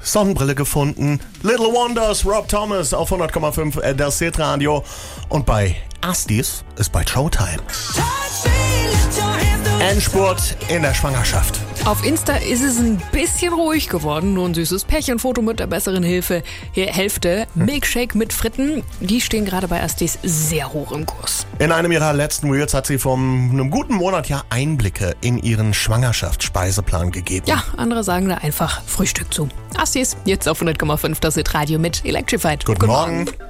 Sonnenbrille gefunden. Little Wonders, Rob Thomas auf 100,5 das Hitradio. Und bei Astis ist bald Showtime. Endspurt in der Schwangerschaft. Auf Insta ist es ein bisschen ruhig geworden. Nur ein süßes Pärchenfoto mit der besseren Hälfte. Milkshake mit Fritten. Die stehen gerade bei Astis sehr hoch im Kurs. In einem ihrer letzten Reels hat sie vor einem guten Monat Einblicke in ihren Schwangerschaftsspeiseplan gegeben. Ja, andere sagen da einfach Frühstück zu. Astis, jetzt auf 100,5 das Hitradio mit Electrified. Guten Morgen.